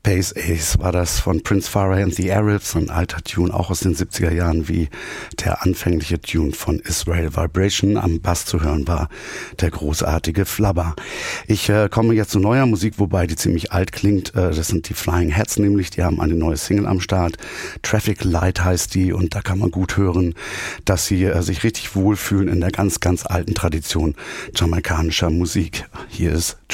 Space Ace war das von Prince Farah and the Arabs, ein alter Tune, auch aus den 70er Jahren, wie der anfängliche Tune von Israel Vibration. Am Bass zu hören war der großartige Flubber. Ich komme jetzt zu neuer Musik, wobei die ziemlich alt klingt. Das sind die Flying Hats nämlich, die haben eine neue Single am Start. Traffic Light heißt die und da kann man gut hören, dass sie sich richtig wohlfühlen in der ganz, ganz alten Tradition jamaikanischer Musik. Hier ist